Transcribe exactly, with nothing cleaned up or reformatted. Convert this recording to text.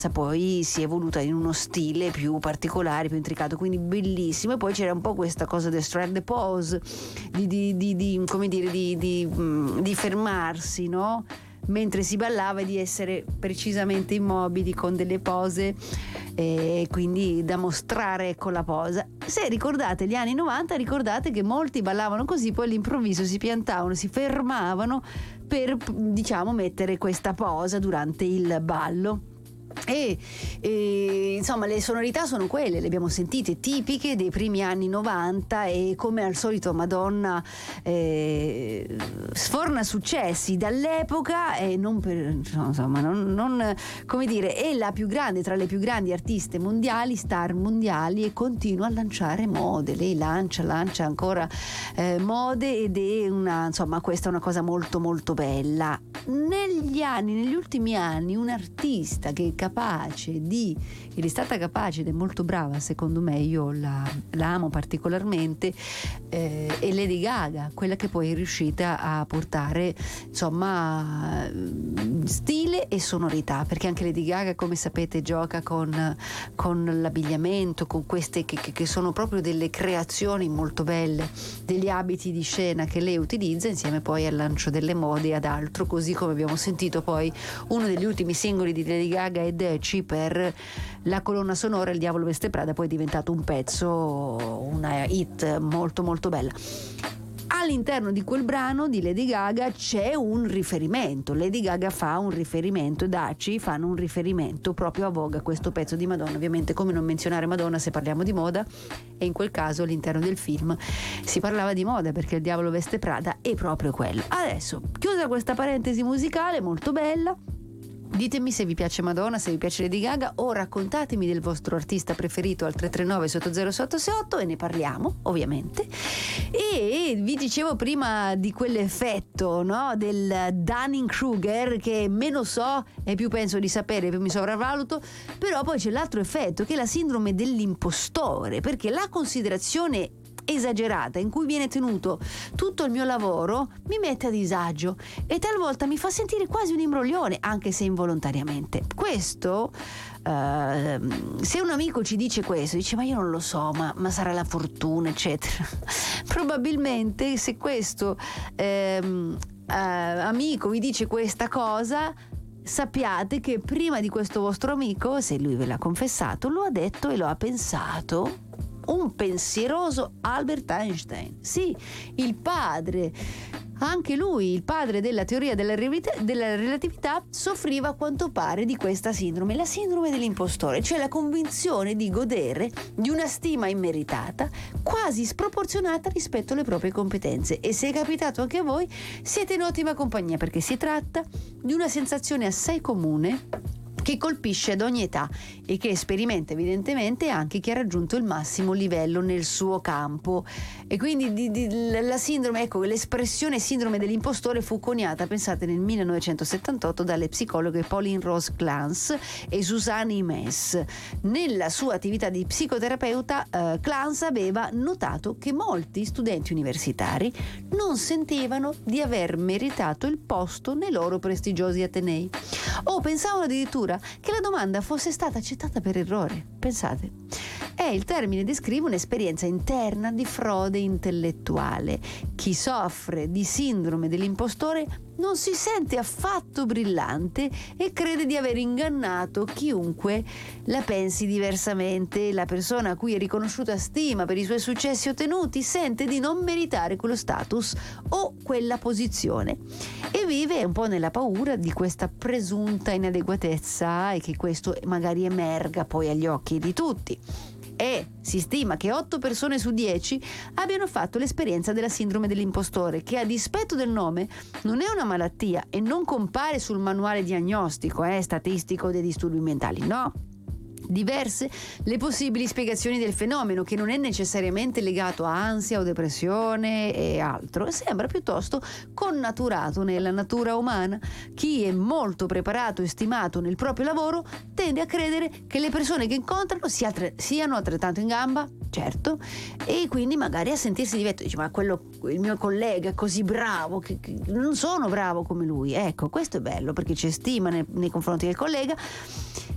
poi si è evoluta in uno stile più particolare, più intricato, quindi bellissimo. E poi c'era un po' questa cosa del strand the pose, di, di, di, di come dire, di, di, di fermarsi, no? Mentre si ballava, di essere precisamente immobili con delle pose, e quindi da mostrare con la posa. Se ricordate gli anni novanta, ricordate che molti ballavano così, poi all'improvviso si piantavano, si fermavano per, diciamo, mettere questa posa durante il ballo. E, e insomma le sonorità sono quelle, le abbiamo sentite, tipiche dei primi anni novanta, e come al solito Madonna eh, sforna successi dall'epoca, e non per insomma non, non come dire, è la più grande tra le più grandi artiste mondiali, star mondiali, e continua a lanciare mode. Lei lancia lancia ancora eh, mode, ed è una, insomma, questa è una cosa molto molto bella. Negli anni, negli ultimi anni, un artista che è capace di, ed è stata capace ed è molto brava, secondo me, io la, la amo particolarmente, eh, è Lady Gaga, quella che poi è riuscita a portare, insomma, stile e sonorità, perché anche Lady Gaga, come sapete, gioca con, con l'abbigliamento, con queste che, che sono proprio delle creazioni molto belle, degli abiti di scena che lei utilizza, insieme poi al lancio delle mode e ad altro, così come abbiamo sentito poi uno degli ultimi singoli di Lady Gaga è Deci, per la colonna sonora Il Diavolo Veste Prada, poi è diventato un pezzo, una hit molto molto bella. All'interno di quel brano di Lady Gaga c'è un riferimento, Lady Gaga fa un riferimento, Daci fanno un riferimento proprio a Vogue, a questo pezzo di Madonna. Ovviamente, come non menzionare Madonna se parliamo di moda, e in quel caso all'interno del film si parlava di moda, perché Il Diavolo Veste Prada è proprio quello. Adesso, chiusa questa parentesi musicale molto bella, ditemi se vi piace Madonna, se vi piace Lady Gaga, o raccontatemi del vostro artista preferito al tre tre nove sotto zero sotto sei otto, e ne parliamo ovviamente. E vi dicevo prima di quell'effetto, no, del Dunning-Kruger, che meno so e più penso di sapere, più mi sopravvaluto. Però poi c'è l'altro effetto, che è la sindrome dell'impostore, perché la considerazione esagerata in cui viene tenuto tutto il mio lavoro mi mette a disagio, e talvolta mi fa sentire quasi un imbroglione, anche se involontariamente. Questo uh, se un amico ci dice questo, dice ma io non lo so, ma, ma sarà la fortuna eccetera, probabilmente se questo um, uh, amico vi dice questa cosa, sappiate che prima di questo vostro amico, se lui ve l'ha confessato, lo ha detto e lo ha pensato un pensieroso Albert Einstein. Sì, il padre, anche lui, il padre della teoria della relatività, soffriva a quanto pare di questa sindrome, la sindrome dell'impostore, cioè la convinzione di godere di una stima immeritata, quasi sproporzionata rispetto alle proprie competenze. E se è capitato anche a voi, siete in ottima compagnia, perché si tratta di una sensazione assai comune che colpisce ad ogni età e che sperimenta evidentemente anche chi ha raggiunto il massimo livello nel suo campo. E quindi di, di, la sindrome, ecco, l'espressione sindrome dell'impostore fu coniata, pensate, nel millenovecentosettantotto dalle psicologhe Pauline Rose Clance e Suzanne Imes. Nella sua attività di psicoterapeuta, eh, Clance aveva notato che molti studenti universitari non sentivano di aver meritato il posto nei loro prestigiosi atenei, o pensavano addirittura che la domanda fosse stata accettata per errore. Pensate. E il termine descrive un'esperienza interna di frode intellettuale. Chi soffre di sindrome dell'impostore non si sente affatto brillante e crede di aver ingannato chiunque la pensi diversamente. La persona a cui è riconosciuta stima per i suoi successi ottenuti sente di non meritare quello status o quella posizione e vive un po' nella paura di questa presunta inadeguatezza, e che questo magari emerga poi agli occhi di tutti. E si stima che otto persone su dieci abbiano fatto l'esperienza della sindrome dell'impostore, che a dispetto del nome non è una malattia e non compare sul manuale diagnostico eh, statistico dei disturbi mentali, no. Diverse le possibili spiegazioni del fenomeno, che non è necessariamente legato a ansia o depressione e altro, e sembra piuttosto connaturato nella natura umana. Chi è molto preparato e stimato nel proprio lavoro tende a credere che le persone che incontrano sia tre, siano altrettanto in gamba, certo, e quindi magari a sentirsi difetto, dice ma quello, il mio collega è così bravo che, che non sono bravo come lui. Ecco, questo è bello perché c'è stima nei, nei confronti del collega,